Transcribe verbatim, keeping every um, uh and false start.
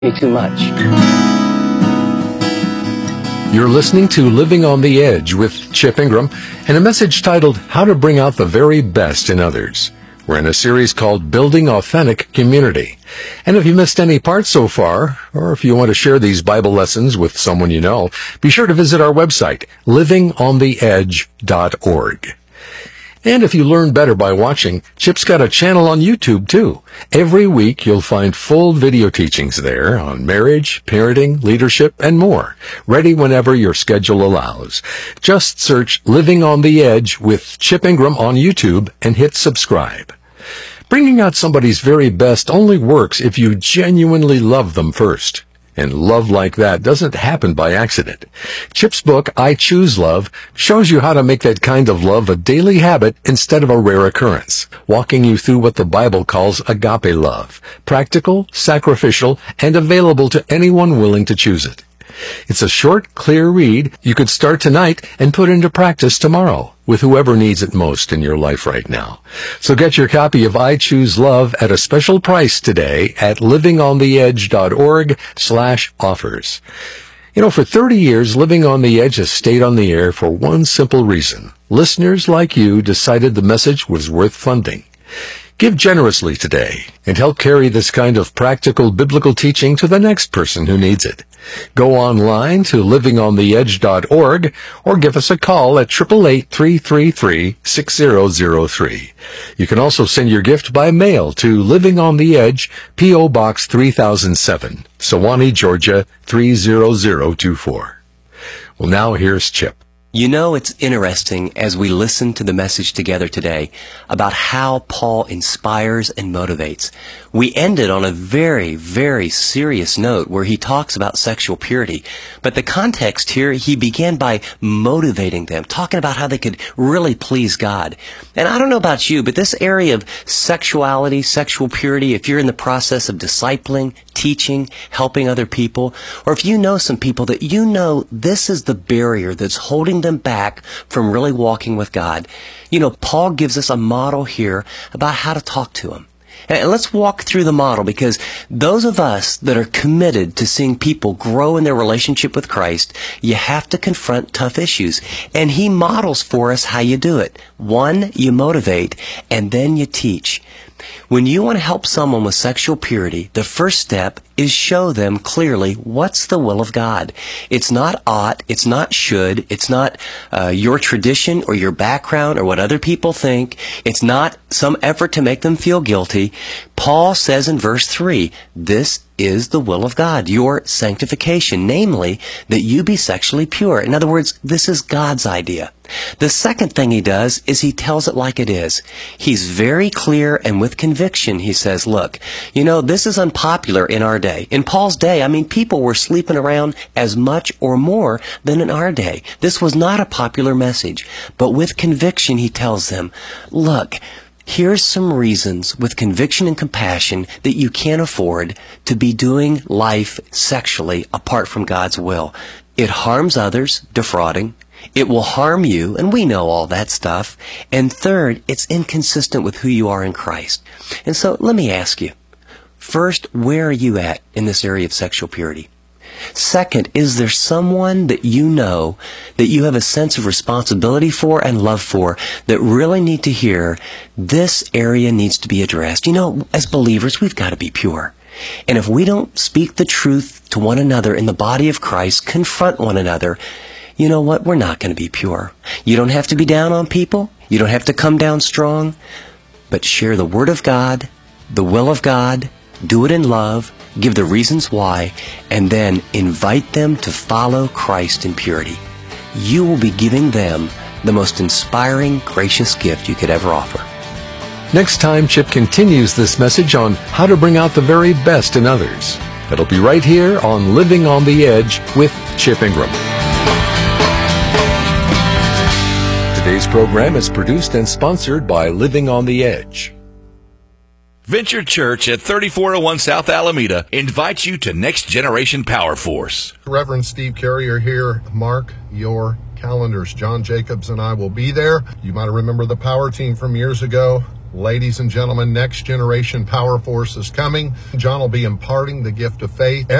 me too much. You're listening to Living on the Edge with Chip Ingram and a message titled How to Bring Out the Very Best in Others. We're in a series called Building Authentic Community. And if you missed any parts so far, or if you want to share these Bible lessons with someone you know, be sure to visit our website, living on the edge dot org. And if you learn better by watching, Chip's got a channel on YouTube, too. Every week, you'll find full video teachings there on marriage, parenting, leadership, and more, ready whenever your schedule allows. Just search Living on the Edge with Chip Ingram on YouTube and hit subscribe. Bringing out somebody's very best only works if you genuinely love them first. And love like that doesn't happen by accident. Chip's book, I Choose Love, shows you how to make that kind of love a daily habit instead of a rare occurrence, walking you through what the Bible calls agape love, practical, sacrificial, and available to anyone willing to choose it. It's a short, clear read you could start tonight and put into practice tomorrow with whoever needs it most in your life right now. So get your copy of I Choose Love at a special price today at living on the edge dot org slash offers. You know, for thirty years, Living on the Edge has stayed on the air for one simple reason. Listeners like you decided the message was worth funding. Give generously today and help carry this kind of practical biblical teaching to the next person who needs it. Go online to living on the edge dot org or give us a call at eight eight eight, three three three, six zero zero three. You can also send your gift by mail to Living on the Edge, P O. Box three thousand seven, Sewanee, Georgia three zero zero two four. Well, now here's Chip. You know, it's interesting as we listen to the message together today about how Paul inspires and motivates. We ended on a very, very serious note where he talks about sexual purity. But the context here, he began by motivating them, talking about how they could really please God. And I don't know about you, but this area of sexuality, sexual purity, if you're in the process of discipling, teaching, helping other people, or if you know some people that you know this is the barrier that's holding them back from really walking with God. You know, Paul gives us a model here about how to talk to him. And let's walk through the model, because those of us that are committed to seeing people grow in their relationship with Christ, you have to confront tough issues. And he models for us how you do it. One, you motivate, and then you teach. When you want to help someone with sexual purity, the first step is show them clearly what's the will of God. It's not ought, it's not should, it's not uh, your tradition or your background or what other people think. It's not some effort to make them feel guilty. Paul says in verse three, this is the will of God, your sanctification, namely, that you be sexually pure. In other words, this is God's idea. The second thing he does is he tells it like it is. He's very clear, and with conviction, he says, look, you know, this is unpopular in our day. In Paul's day, I mean, people were sleeping around as much or more than in our day. This was not a popular message. But with conviction, he tells them, look, here's some reasons with conviction and compassion that you can't afford to be doing life sexually apart from God's will. It harms others, defrauding. It will harm you, and we know all that stuff. And third, it's inconsistent with who you are in Christ. And so let me ask you, first, where are you at in this area of sexual purity? Second, is there someone that you know that you have a sense of responsibility for and love for that really need to hear this area needs to be addressed? You know, as believers, we've got to be pure. And if we don't speak the truth to one another in the body of Christ, confront one another, you know what? We're not going to be pure. You don't have to be down on people. You don't have to come down strong. But share the Word of God, the will of God, do it in love, give the reasons why, and then invite them to follow Christ in purity. You will be giving them the most inspiring, gracious gift you could ever offer. Next time, Chip continues this message on how to bring out the very best in others. It'll be right here on Living on the Edge with Chip Ingram. Today's program is produced and sponsored by Living on the Edge. Venture Church at thirty-four oh one South Alameda invites you to Next Generation Power Force. Reverend Steve Carrier here. Mark your calendars. John Jacobs and I will be there. You might remember the power team from years ago. Ladies and gentlemen, Next Generation Power Force is coming. John will be imparting the gift of faith.